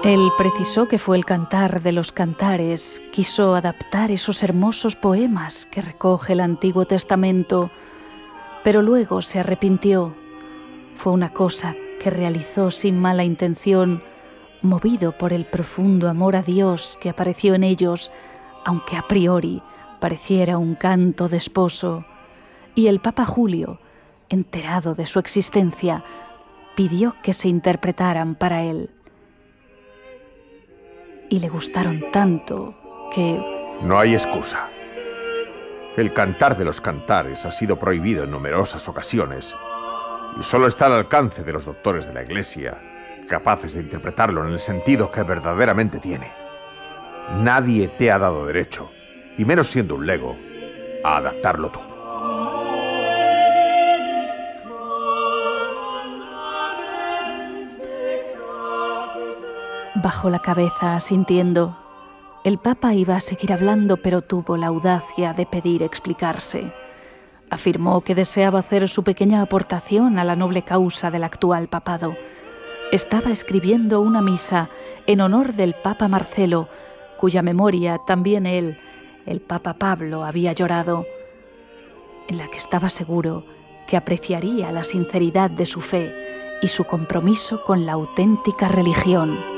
Él precisó que fue el Cantar de los Cantares, quiso adaptar esos hermosos poemas que recoge el Antiguo Testamento, pero luego se arrepintió. Fue una cosa que realizó sin mala intención, movido por el profundo amor a Dios que apareció en ellos, aunque a priori pareciera un canto de esposo. Y el Papa Julio, enterado de su existencia, pidió que se interpretaran para él. Y le gustaron tanto que... No hay excusa. El Cantar de los Cantares ha sido prohibido en numerosas ocasiones y solo está al alcance de los doctores de la Iglesia, capaces de interpretarlo en el sentido que verdaderamente tiene. Nadie te ha dado derecho, y menos siendo un lego, a adaptarlo tú. Bajó la cabeza asintiendo. El Papa iba a seguir hablando, pero tuvo la audacia de pedir explicarse. Afirmó que deseaba hacer su pequeña aportación a la noble causa del actual papado. Estaba escribiendo una misa en honor del Papa Marcelo, cuya memoria también él, el Papa Pablo, había llorado, en la que estaba seguro que apreciaría la sinceridad de su fe y su compromiso con la auténtica religión.